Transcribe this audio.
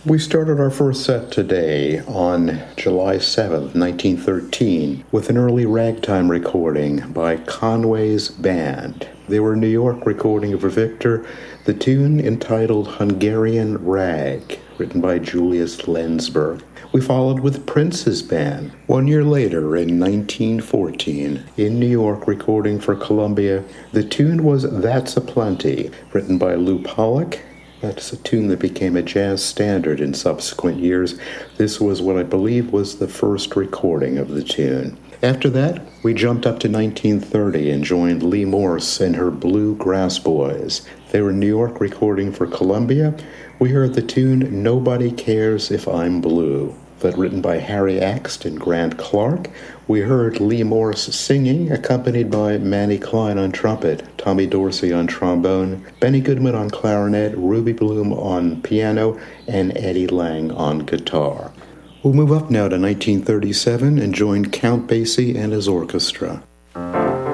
We started our first set today on July 7th, 1913, with an early ragtime recording by Conway's Band. They were a New York recording of Victor, the tune entitled Hungarian Rag, written by Julius Lenzberg. We followed with Prince's Band. 1 year later, in 1914, in New York, recording for Columbia, the tune was That's a Plenty, written by Lou Pollock. That's a tune that became a jazz standard in subsequent years. This was what I believe was the first recording of the tune. After that, we jumped up to 1930 and joined Lee Morse and her Bluegrass Boys. They were in New York recording for Columbia. We heard the tune Nobody Cares If I'm Blue, that written by Harry Axt and Grant Clark. We heard Lee Morse singing, accompanied by Manny Klein on trumpet, Tommy Dorsey on trombone, Benny Goodman on clarinet, Ruby Bloom on piano, and Eddie Lang on guitar. We'll move up now to 1937 and join Count Basie and his orchestra.